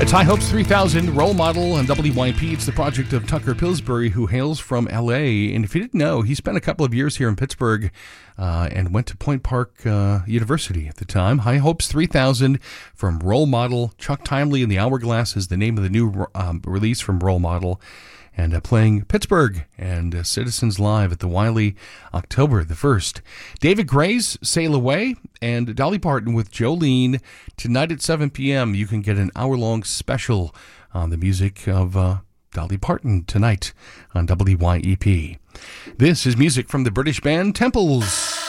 It's High Hopes 3000 Role Model on WYP. It's the project of Tucker Pillsbury, who hails from L.A. And if you didn't know, he spent a couple of years here in Pittsburgh and went to Point Park University at the time. High Hopes 3000 from Role Model. Chuck Timely and the Hourglass is the name of the new release from Role Model. And playing Pittsburgh and Citizens Live at the Wiley October the 1st. David Gray's Sail Away and Dolly Parton with Jolene tonight at 7 p.m. You can get an hour-long special on the music of Dolly Parton tonight on WYEP. This is music from the British band Temples.